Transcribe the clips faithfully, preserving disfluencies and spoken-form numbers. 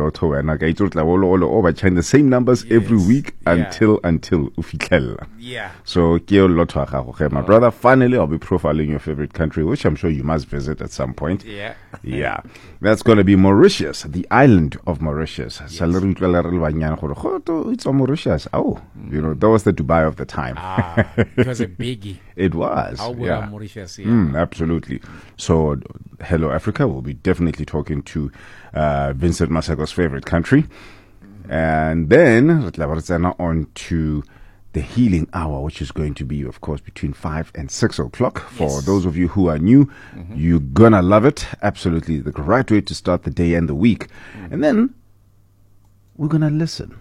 lotto wena ka itotla bolo olo over change the same numbers Yes. every week Yeah. until until u fitlhella. Yeah. So ke yo lotto ga gago ge my brother, finally I'll be profiling your favorite country, which I'm sure you must visit at some point. Yeah. Yeah, that's going to be Mauritius, the island of Mauritius. Sa le re utlwela re le banyane gore, "Go to it's Mauritius." Oh, you know, that was the Dubai of the time. Ah, it was a biggie. It was. How were Yeah. Mauritius? Yeah. Mm, absolutely. So, Hello Africa will be definitely talking to uh, Vincent Masego's favorite country. And then, re tla ba re tsena on to the healing hour, which is going to be, of course, between five and six o'clock. For Yes. those of you who are new, you're gonna love it. Absolutely. The right way to start the day and the week. And then, we're gonna listen.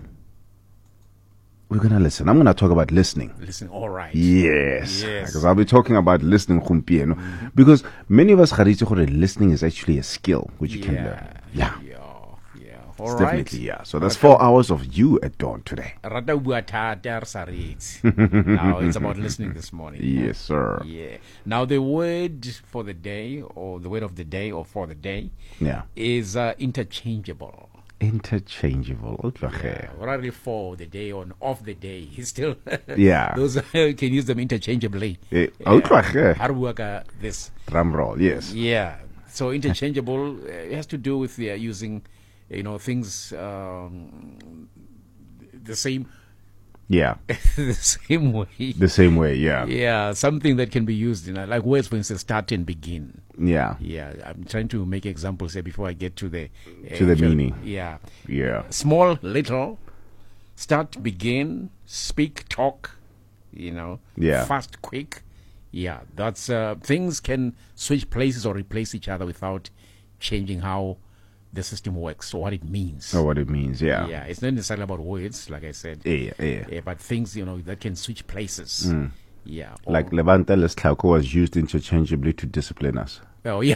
We're gonna listen. I'm gonna talk about listening. Listen, all right. Yes, Yes. because I'll be talking about listening gompieno, because many of us ga re itse gore listening is actually a skill which you can learn. Yeah, Yeah. Yeah. it's All right. definitely, yeah. So that's four hours of you at dawn today. Rata o bua thata, re sa reetse. Now it's about listening this morning. Yes, sir. Yeah. Now the word for the day, or the word of the day, or for the day, Yeah, is uh, interchangeable. interchangeable. Yeah. Rather for the day or of the day, he's still. Yeah. Those you can use them interchangeably. Eh, Yeah. utlwache. How do we work uh, this? Drum roll. Yes. Yeah. So interchangeable uh, it has to do with uh, using, you know, things um, the same, Yeah, the same way. the same way. Yeah, Yeah, something that can be used in, uh, like words, for instance, start and begin. yeah, Yeah, I'm trying to make examples here before I get to the uh, To the actual- meaning. Yeah, yeah. small, little, start, begin, speak, talk. You know, Yeah. fast, quick. Yeah, that's uh, things can switch places or replace each other without changing how the system works or what it means. Know what it means. Yeah, Yeah, it's not necessarily about words, like I said, yeah, yeah. yeah, but things, you know, that can switch places. Yeah, or- Like Levanta Lestlauko was used interchangeably to discipline us. oh yeah.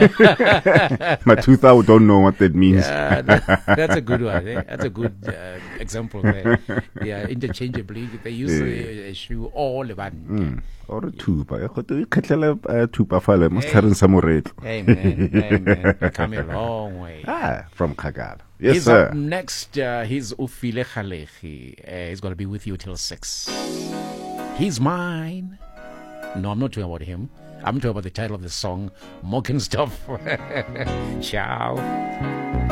My two thou don't know what that means. Yeah, that- that's a good one. Eh? That's a good uh, example there. Yeah, interchangeably they use Yeah. a, a shoe all the one. Or a tuba. E gote o ikgetlele, uh, tuba fale mo setlhareng sa moretlo. Amen. Amen. We've come a long way. Ah, from Kagara. Yes, He's sir. up next. Uh, he's Ufile Khalehi. Uh, he's going to be with you till six. He's mine. No, I'm not talking about him. I'm talking about the title of the song, Morgenstop. Ciao.